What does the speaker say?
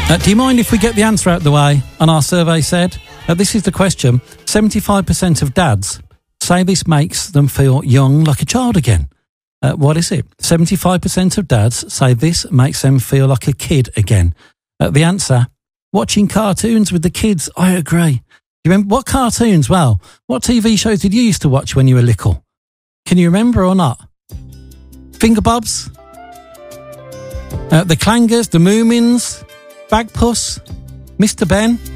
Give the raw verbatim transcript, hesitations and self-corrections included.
Uh, do you mind if we get the answer out the way? And our survey said, uh, this is the question, seventy-five percent of dads say this makes them feel young like a child again. Uh, what is it? seventy-five percent of dads say this makes them feel like a kid again. Uh, the answer, watching cartoons with the kids. I agree. Do you remember what cartoons? Well, what T V shows did you used to watch when you were little? Can you remember or not? Fingerbobs? Uh, the Clangers, the Moomins, Bagpuss, Mister Ben.